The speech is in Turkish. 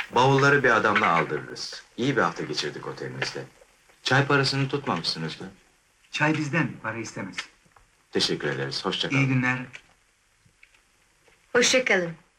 Bavulları bir adamla aldırırız. İyi bir hafta geçirdik otelinizde. Çay parasını tutmamışsınız mı? Çay bizden, para istemez. Teşekkür ederiz. Hoşça kalın. İyi günler. Hoşça kalın.